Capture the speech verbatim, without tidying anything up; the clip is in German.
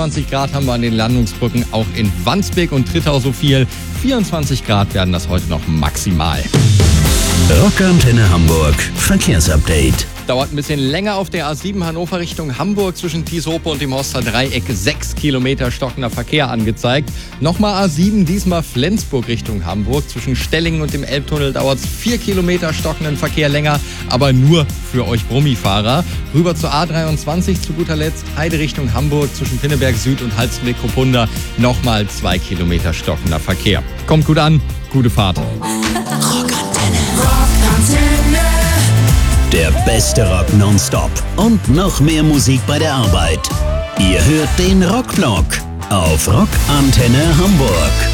dreiundzwanzig Grad haben wir an den Landungsbrücken, auch in Wandsbek und Trittau so viel. vierundzwanzig Grad werden das heute noch maximal. Rockantenne Hamburg Verkehrsupdate. Dauert ein bisschen länger auf der A sieben Hannover Richtung Hamburg zwischen Tieshope und dem Horster Dreieck. Sechs Kilometer stockender Verkehr angezeigt. Nochmal A sieben, diesmal Flensburg Richtung Hamburg. Zwischen Stellingen und dem Elbtunnel dauert es vier Kilometer stockenden Verkehr länger, aber nur für euch Brummifahrer. Rüber zur A dreiundzwanzig, zu guter Letzt Heide Richtung Hamburg zwischen Pinneberg Süd und Halstenbek-Kopunda. Nochmal zwei Kilometer stockender Verkehr. Kommt gut an, gute Fahrt. Rockantenne. Der beste Rock nonstop und noch mehr Musik bei der Arbeit. Ihr hört den Rockblock auf Rockantenne Hamburg.